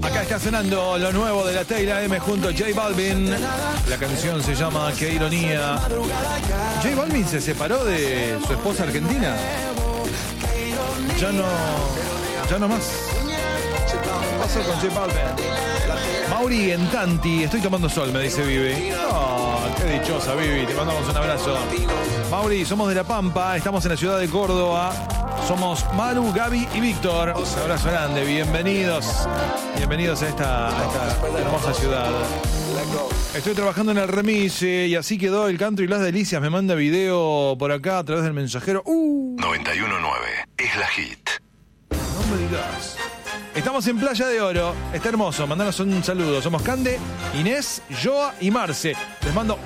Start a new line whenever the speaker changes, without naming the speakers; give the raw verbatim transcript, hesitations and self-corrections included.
Acá está sonando lo nuevo de la Teyla M junto a J Balvin. La canción se llama Qué ironía. J Balvin se separó de su esposa argentina. Ya no, ya no más. ¿Qué pasó con J Balvin? Mauri en Tanti, estoy tomando sol, me dice Vivi. Oh, qué dichosa, Vivi, te mandamos un abrazo. Mauri, somos de La Pampa, estamos en la ciudad de Córdoba. Somos Maru, Gaby y Víctor. Un abrazo grande, bienvenidos. Bienvenidos a esta, a esta hermosa ciudad. Estoy trabajando en el remis eh, y así quedó el canto y las delicias. Me manda video por acá a través del mensajero. Uh.
noventa y uno punto nueve es la hit.
No me digas. Estamos en Playa de Oro. Está hermoso. Mandanos un saludo. Somos Cande, Inés, Joa y Marce. Les mando